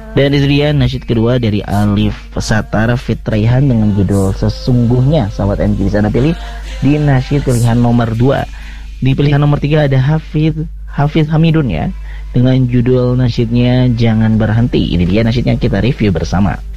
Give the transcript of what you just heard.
Dan itu dia nasyid kedua dari Alif Satar Fitraihan dengan judul Sesungguhnya. Sahabat MG bisa Anda pilih di nasyid pilihan nomor 2. Di pilihan nomor 3 ada Hafiz Hamidun ya, dengan judul nasyidnya Jangan Berhenti. Ini dia nasyidnya, kita review bersama.